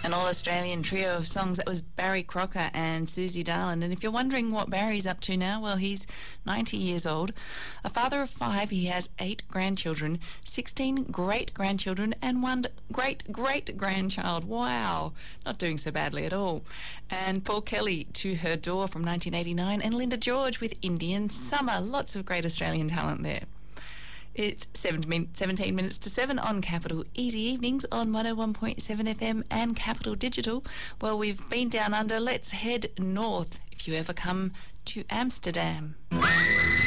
An all-Australian trio of songs. That was Barry Crocker and Susie Darland. And if you're wondering what Barry's up to now, well, he's 90 years old. A father of 5, he has 8 grandchildren, 16 great-grandchildren, and 1 great-great-grandchild. Wow, not doing so badly at all. And Paul Kelly, To Her Door from 1989, and Linda George with Indian Summer. Lots of great Australian talent there. It's 17 minutes to 7 on Capital Easy Evenings on 101.7 FM and Capital Digital. Well, we've been down under. Let's head north if you ever come to Amsterdam.